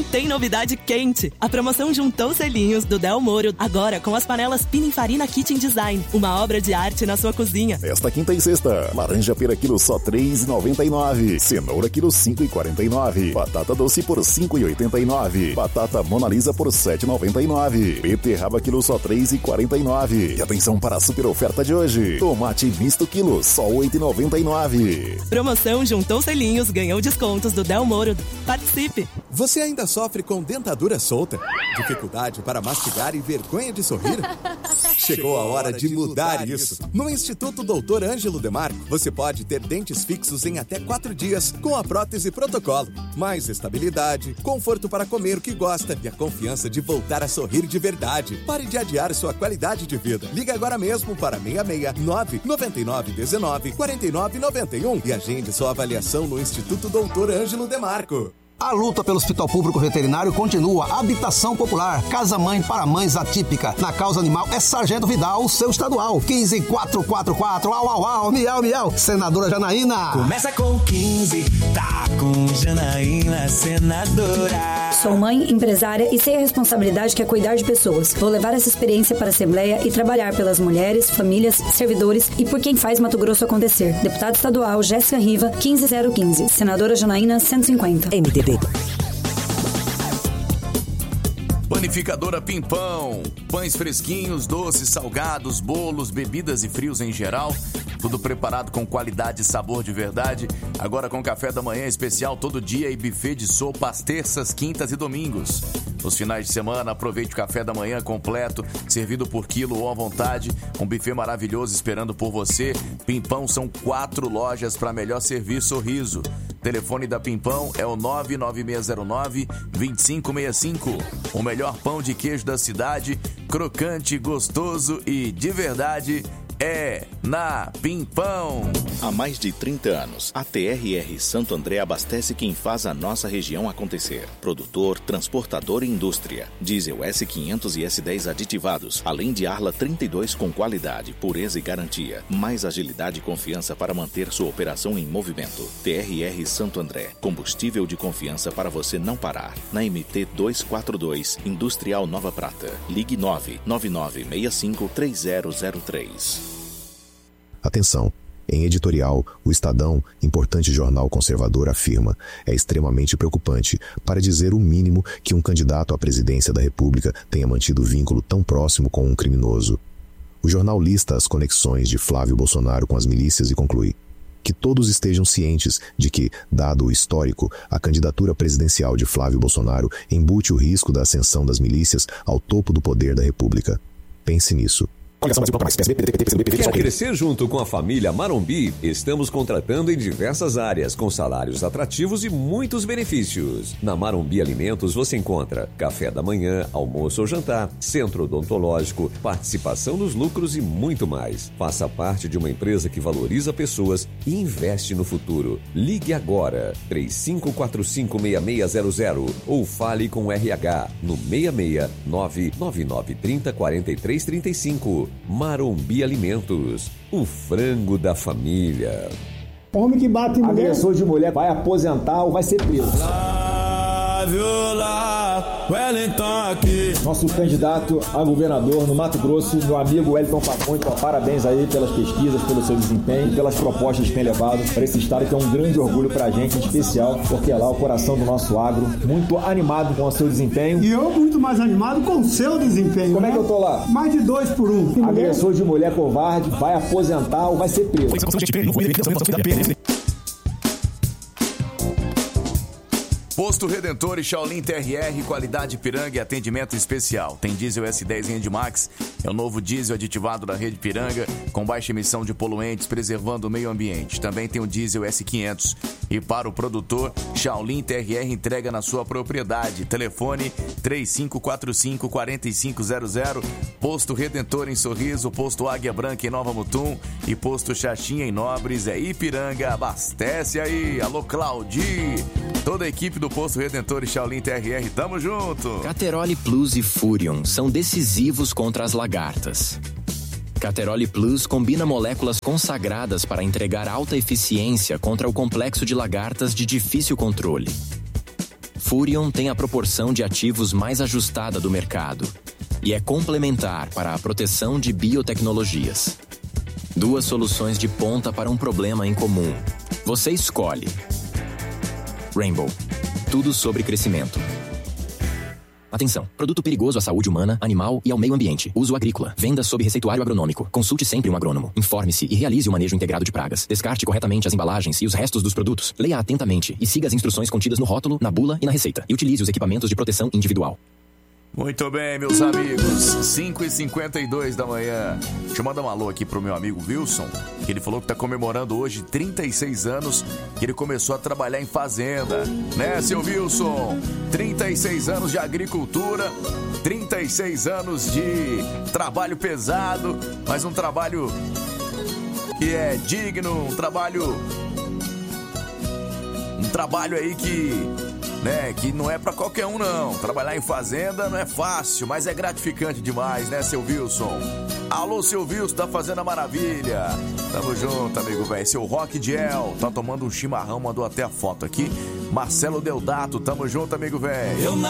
tem novidade quente. A promoção Juntou Selinhos do Del Moro, agora com as panelas Pininfarina Kitchen Design. Uma obra de arte na sua cozinha. Esta quinta e sexta, laranja pera quilo só R$ 3,99. Cenoura quilo R$ 5,49. Batata doce por R$ 5,89. Batata Mona Lisa por R$ 7,99. Beterraba quilo só R$ 3,49. E atenção para a super oferta de hoje. Tomate misto quilo só R$ 8,99. Promoção Juntou Selinhos ganhou descontos do Del Moro. Participe! Você ainda sofre com dentadura solta? Dificuldade para mastigar e vergonha de sorrir? Chegou a hora de mudar isso. No Instituto Dr. Ângelo Demarco, você pode ter dentes fixos em até 4 dias com a prótese Protocolo. Mais estabilidade, conforto para comer o que gosta e a confiança de voltar a sorrir de verdade. Pare de adiar sua qualidade de vida. Liga agora mesmo para 669 9919 4991 e agende sua avaliação no Instituto Dr. Ângelo Demarco. A luta pelo Hospital Público Veterinário continua. Habitação Popular, Casa-Mãe para Mães Atípica. Na causa animal é Sargento Vidal, seu estadual. 15444, au, au, au, miau, miau. Senadora Janaína. Começa com 15, tá com Janaína, senadora. Sou mãe, empresária e sei a responsabilidade que é cuidar de pessoas. Vou levar essa experiência para a Assembleia e trabalhar pelas mulheres, famílias, servidores e por quem faz Mato Grosso acontecer. Deputada estadual Jéssica Riva, 15015. Senadora Janaína, 150. MDB. Panificadora Pimpão. Pães fresquinhos, doces, salgados, bolos, bebidas e frios em geral. Tudo preparado com qualidade e sabor de verdade. Agora com café da manhã especial todo dia e buffet de sopa às terças, quintas e domingos. Nos finais de semana, aproveite o café da manhã completo, servido por quilo ou à vontade. Um buffet maravilhoso esperando por você. Pimpão são 4 lojas para melhor servir sorriso. Telefone da Pimpão é o 99609-2565. O melhor pão de queijo da cidade, crocante, gostoso e de verdade, é na Pimpão. Há mais de 30 anos, a TRR Santo André abastece quem faz a nossa região acontecer. Produtor, transportador e indústria. Diesel S500 e S10 aditivados, além de Arla 32 com qualidade, pureza e garantia. Mais agilidade e confiança para manter sua operação em movimento. TRR Santo André, combustível de confiança para você não parar. Na MT 242, Industrial Nova Prata. Ligue 999653003. Atenção! Em editorial, o Estadão, importante jornal conservador, afirma: é extremamente preocupante, para dizer o mínimo, que um candidato à presidência da República tenha mantido vínculo tão próximo com um criminoso. O jornal lista as conexões de Flávio Bolsonaro com as milícias e conclui que todos estejam cientes de que, dado o histórico, a candidatura presidencial de Flávio Bolsonaro embute o risco da ascensão das milícias ao topo do poder da República. Pense nisso. Quer crescer junto com a família Marombi? Estamos contratando em diversas áreas, com salários atrativos e muitos benefícios. Na Marombi Alimentos você encontra café da manhã, almoço ou jantar, centro odontológico, participação nos lucros e muito mais. Faça parte de uma empresa que valoriza pessoas e investe no futuro. Ligue agora, 35456600 ou fale com o RH no 66999304335. Marombi Alimentos, o frango da família. Homem que bate em mulher, agressor de mulher, vai aposentar ou vai ser preso. Nosso candidato a governador no Mato Grosso, meu amigo Wellington Fagundes, parabéns aí pelas pesquisas, pelo seu desempenho e pelas propostas que tem levado para esse estado, que é um grande orgulho pra gente, em especial, porque é lá o coração do nosso agro, muito animado com o seu desempenho. E eu muito mais animado com o seu desempenho. Como é que eu tô lá? Mais de 2 por 1. Agressor de mulher covarde, vai aposentar ou vai ser preso. Posto Redentor e Shaolin TRR, qualidade Ipiranga e atendimento especial. Tem diesel S10 em Endmax, é o novo diesel aditivado da rede Ipiranga, com baixa emissão de poluentes, preservando o meio ambiente. Também tem o diesel S500. E para o produtor, Shaolin TRR entrega na sua propriedade. Telefone 3545-4500. Posto Redentor em Sorriso, Posto Águia Branca em Nova Mutum e Posto Xaxim em Nobres. É Ipiranga, abastece aí. Alô, Claudi. Toda a equipe do Posto Redentor e Shaolin TRR, tamo junto! Cateroli Plus e Furion são decisivos contra as lagartas. Cateroli Plus combina moléculas consagradas para entregar alta eficiência contra o complexo de lagartas de difícil controle. Furion tem a proporção de ativos mais ajustada do mercado e é complementar para a proteção de biotecnologias. 2 soluções de ponta para um problema em comum. Você escolhe. Rainbow. Tudo sobre crescimento. Atenção. Produto perigoso à saúde humana, animal e ao meio ambiente. Uso agrícola. Venda sob receituário agronômico. Consulte sempre um agrônomo. Informe-se e realize o manejo integrado de pragas. Descarte corretamente as embalagens e os restos dos produtos. Leia atentamente e siga as instruções contidas no rótulo, na bula e na receita. E utilize os equipamentos de proteção individual. Muito bem, meus amigos, 5h52 da manhã. Deixa eu mandar um alô aqui pro meu amigo Wilson, que ele falou que tá comemorando hoje 36 anos que ele começou a trabalhar em fazenda. Né, seu Wilson? 36 anos de agricultura, 36 anos de trabalho pesado, mas um trabalho que é digno, um trabalho aí que não é pra qualquer um, não. Trabalhar em fazenda não é fácil, mas é gratificante demais, né, seu Wilson? Alô, seu Wilson, tá fazendo a maravilha. Tamo junto, amigo velho. Seu Rock Gel tá tomando um chimarrão, mandou até a foto aqui. Marcelo Deodato, tamo junto, amigo velho.